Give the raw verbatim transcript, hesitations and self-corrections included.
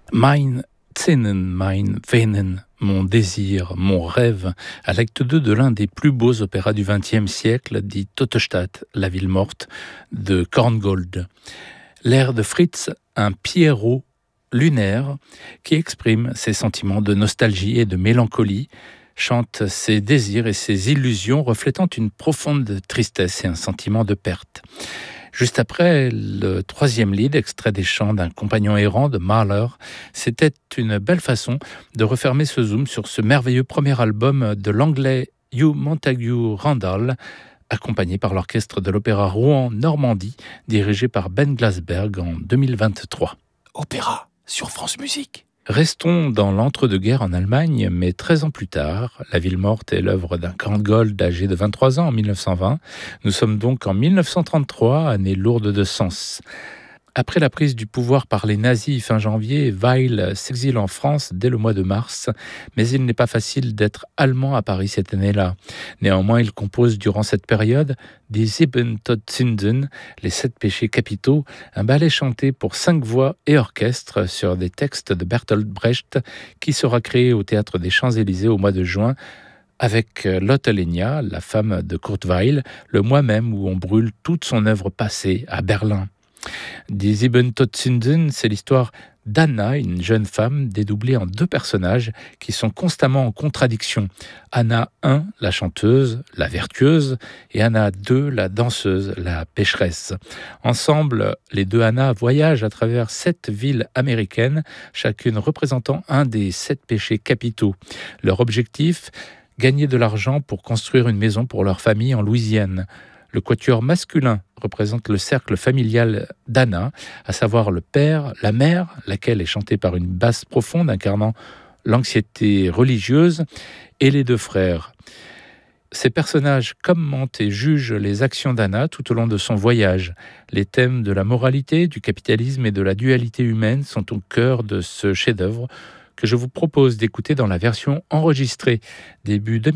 Mein Zinnen, mein Venen, mon désir, mon rêve, à l'acte deux de l'un des plus beaux opéras du vingtième siècle, dit Tote Stadt, la ville morte, de Korngold. L'air de Fritz, un Pierrot lunaire qui exprime ses sentiments de nostalgie et de mélancolie, chante ses désirs et ses illusions, reflétant une profonde tristesse et un sentiment de perte. Juste après, le troisième lead, extrait des chants d'un compagnon errant de Mahler, c'était une belle façon de refermer ce zoom sur ce merveilleux premier album de l'anglais Hugh Montagu Randall, accompagné par l'orchestre de l'Opéra Rouen-Normandie, dirigé par Ben Glasberg en deux mille vingt-trois. Opéra sur France Musique. Restons dans l'entre-deux-guerres en Allemagne, mais treize ans plus tard, La ville morte est l'œuvre d'un Korngold âgé de vingt-trois ans en mille neuf cent vingt. Nous sommes donc en mille neuf cent trente-trois, année lourde de sens. Après la prise du pouvoir par les nazis fin janvier, Weill s'exile en France dès le mois de mars, mais il n'est pas facile d'être allemand à Paris cette année-là. Néanmoins, il compose durant cette période Die Sieben Todsünden, les sept péchés capitaux, un ballet chanté pour cinq voix et orchestre sur des textes de Bertolt Brecht qui sera créé au Théâtre des Champs-Élysées au mois de juin avec Lotte Lenya, la femme de Kurt Weill, le mois même où on brûle toute son œuvre passée à Berlin. Die Sieben Todsünden, c'est l'histoire d'Anna, une jeune femme dédoublée en deux personnages qui sont constamment en contradiction. Anna un, la chanteuse, la vertueuse, et Anna deux, la danseuse, la pécheresse. Ensemble, les deux Anna voyagent à travers sept villes américaines, chacune représentant un des sept péchés capitaux. Leur objectif, gagner de l'argent pour construire une maison pour leur famille en Louisiane. Le quatuor masculin représente le cercle familial d'Anna, à savoir le père, la mère, laquelle est chantée par une basse profonde incarnant l'anxiété religieuse, et les deux frères. Ces personnages commentent et jugent les actions d'Anna tout au long de son voyage. Les thèmes de la moralité, du capitalisme et de la dualité humaine sont au cœur de ce chef-d'œuvre que je vous propose d'écouter dans la version enregistrée début deux mille